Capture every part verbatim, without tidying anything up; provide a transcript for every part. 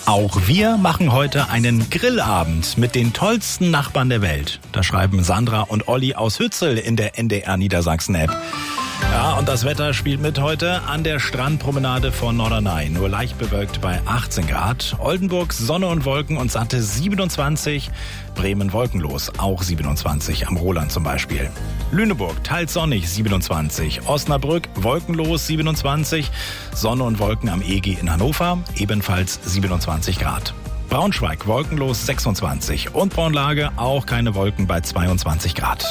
Auch wir machen heute einen Grillabend mit den tollsten Nachbarn der Welt. Das schreiben Sandra und Olli aus Hützel in der N D R Niedersachsen-App. Ja, und das Wetter spielt mit heute an der Strandpromenade von Norderney. Nur leicht bewölkt bei achtzehn Grad. Oldenburg Sonne und Wolken und satte siebenundzwanzig. Bremen wolkenlos, auch siebenundzwanzig, am Roland zum Beispiel. Lüneburg teils sonnig, siebenundzwanzig. Osnabrück wolkenlos, siebenundzwanzig. Sonne und Wolken am E G in Hannover, ebenfalls siebenundzwanzig Grad. Braunschweig wolkenlos, sechsundzwanzig. Und Braunlage auch keine Wolken bei zweiundzwanzig Grad.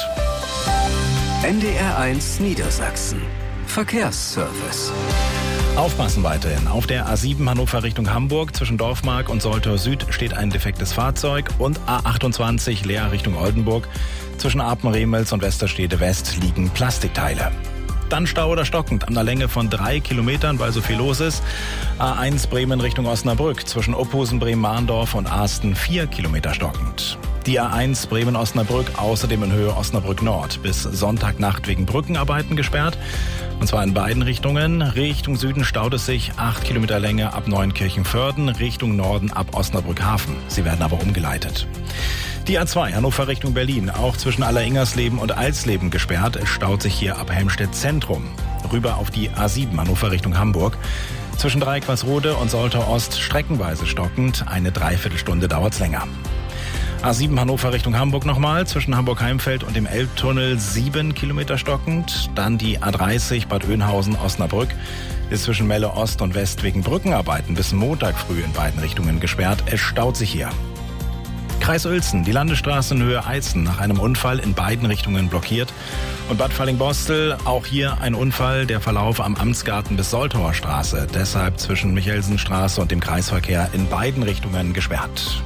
N D R eins Niedersachsen. Verkehrsservice. Aufpassen weiterhin. Auf der A sieben Hannover Richtung Hamburg zwischen Dorfmark und Soltau Süd steht ein defektes Fahrzeug und A achtundzwanzig Leer Richtung Oldenburg. Zwischen Apen-Remels und Westerstede West liegen Plastikteile. Dann Stau oder stockend an der Länge von drei Kilometern, weil so viel los ist. A eins Bremen Richtung Osnabrück zwischen Opphusen, Bremen-Mahndorf und Asten vier Kilometer stockend. Die A eins Bremen-Osnabrück außerdem in Höhe Osnabrück Nord bis Sonntagnacht wegen Brückenarbeiten gesperrt. Und zwar in beiden Richtungen. Richtung Süden staut es sich acht Kilometer Länge ab Neunkirchen-Vörden, Richtung Norden ab Osnabrück-Hafen. Sie werden aber umgeleitet. Die A zwei Hannover Richtung Berlin, auch zwischen Alleringersleben und Alsleben gesperrt. Es staut sich hier ab Helmstedt Zentrum. Rüber auf die A sieben Hannover Richtung Hamburg. Zwischen Dreieckwalsrode und Soltau Ost streckenweise stockend. Eine Dreiviertelstunde dauert's länger. A sieben Hannover Richtung Hamburg nochmal, zwischen Hamburg-Heimfeld und dem Elbtunnel sieben Kilometer stockend. Dann die A dreißig Bad Oeynhausen-Osnabrück ist zwischen Melle Ost und West wegen Brückenarbeiten bis Montag früh in beiden Richtungen gesperrt. Es staut sich hier. Kreis Uelzen, die Landesstraße in Höhe Eizen nach einem Unfall in beiden Richtungen blockiert. Und Bad Falling-Bostel, auch hier ein Unfall, der Verlauf am Amtsgarten bis Soltauer Straße. Deshalb zwischen Michelsenstraße und dem Kreisverkehr in beiden Richtungen gesperrt.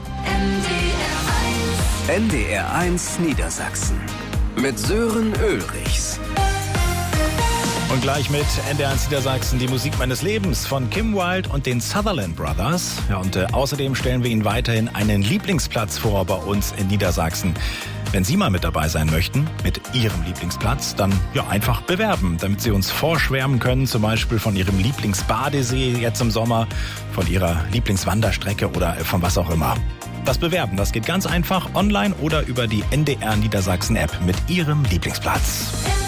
N D R eins Niedersachsen mit Sören Ulrichs. Und gleich mit N D R eins Niedersachsen die Musik meines Lebens von Kim Wilde und den Sutherland Brothers. Ja, und äh, außerdem stellen wir Ihnen weiterhin einen Lieblingsplatz vor bei uns in Niedersachsen. Wenn Sie mal mit dabei sein möchten, mit Ihrem Lieblingsplatz, dann ja einfach bewerben, damit Sie uns vorschwärmen können, zum Beispiel von Ihrem Lieblingsbadesee jetzt im Sommer, von Ihrer Lieblingswanderstrecke oder von was auch immer. Das Bewerben, das geht ganz einfach online oder über die N D R Niedersachsen App mit Ihrem Lieblingsplatz.